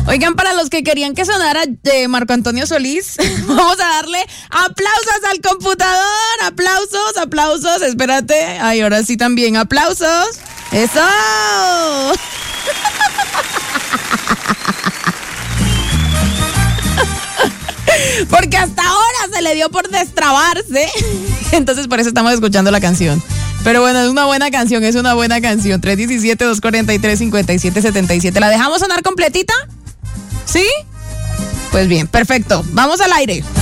Oigan, para los que querían que sonara Marco Antonio Solís, vamos a darle aplausos al computador. Aplausos. Espérate. Ay, ahora sí también. Aplausos. ¡Eso! Porque hasta ahora se le dio por destrabarse. Entonces por eso estamos escuchando la canción. Pero bueno, es una buena canción. 317-243-5777. ¿La dejamos sonar completita? ¿Sí? Pues bien, perfecto. Vamos al aire.